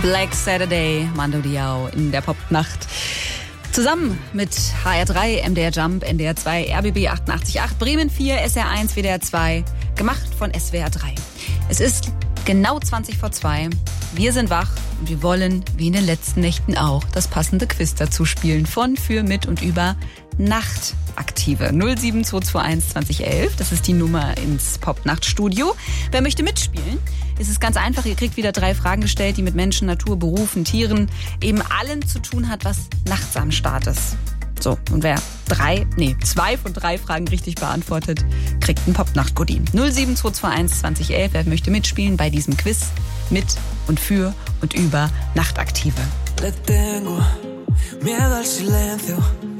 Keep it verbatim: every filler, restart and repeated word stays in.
Black Saturday, Mando Diao in der Popnacht. Zusammen mit H R drei, M D R Jump, N D R zwei, R B B achtundachtzig Komma acht, Bremen vier, S R eins, W D R zwei. Gemacht von S W R drei. Es ist genau zwanzig vor zwei. Wir sind wach und wir wollen, wie in den letzten Nächten auch, das passende Quiz dazu spielen. Von, für, mit und über Nachtaktive. null sieben zwei zwei eins zwanzig elf, das ist die Nummer ins Popnachtstudio. Wer möchte mitspielen? Es ist ganz einfach, ihr kriegt wieder drei Fragen gestellt, die mit Menschen, Natur, Berufen, Tieren, eben allen zu tun hat, was nachts am Start ist. So, und wer drei, nee, zwei von drei Fragen richtig beantwortet, kriegt einen Popnacht-Goodie. null sieben zwei zwei eins zwanzig elf, wer möchte mitspielen bei diesem Quiz mit und für und über Nachtaktive. Le tengo miedo al silencio.